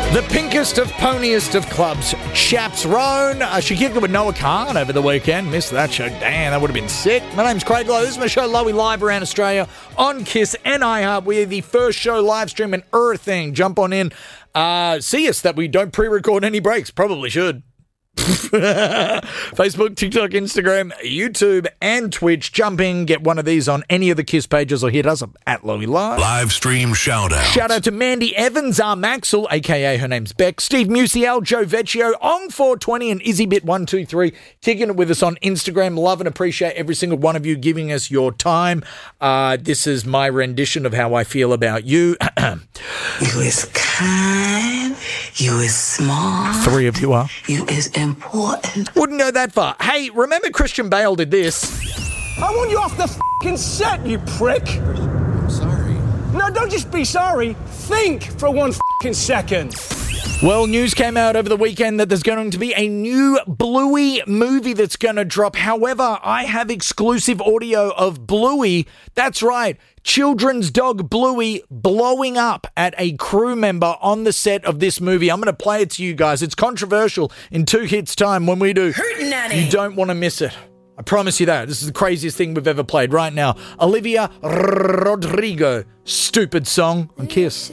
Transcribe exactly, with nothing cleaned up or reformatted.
The pinkest of poniest of clubs, Chaps Roan. Uh, she kicked it with Noah Khan over the weekend. Missed that show. Damn, that would have been sick. My name's Craig Lowe. This is my show, Lowy, live around Australia on KISS and iHeart. We're the first show live streaming everything. Jump on in. Uh, see us that we don't pre-record any breaks. Probably should. Facebook, TikTok, Instagram, YouTube, and Twitch. Jump in, get one of these on any of the KISS pages or hit us up at Lowy Live. Live stream shout out. Shout out to Mandy Evans, R. Maxwell, aka her name's Beck, Steve Musial, Joe Vecchio, Ong four twenty, and IzzyBit one two three. Kicking it with us on Instagram. Love and appreciate every single one of you giving us your time. Uh, this is my rendition of how I feel about you. You is kind. You is smart. Three of you are. You is important. Wouldn't go that far. Hey, remember Christian Bale did this? I want you off the f***ing set, you prick. I'm sorry. No, don't just be sorry. Think for one f***ing second. Well, news came out over the weekend that there's going to be a new Bluey movie that's going to drop. However, I have exclusive audio of Bluey. That's right. Children's dog Bluey blowing up at a crew member on the set of this movie. I'm going to play it to you guys. It's controversial in two hits time when we do. Hootenanny. You don't want to miss it. I promise you that. This is the craziest thing we've ever played right now. Olivia Rodrigo, Stupid Song on KISS.